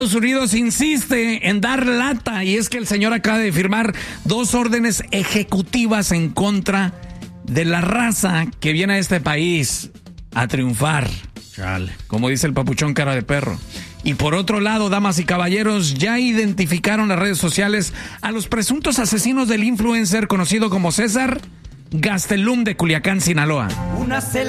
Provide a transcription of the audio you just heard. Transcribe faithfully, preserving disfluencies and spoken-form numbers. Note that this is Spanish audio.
Estados Unidos insiste en dar lata y es que el señor acaba de firmar dos órdenes ejecutivas en contra de la raza que viene a este país a triunfar. Chale. Como dice el papuchón cara de perro. Y por otro lado, damas y caballeros, ya identificaron las redes sociales a los presuntos asesinos del influencer conocido como César Gastelum de Culiacán, Sinaloa. Una cela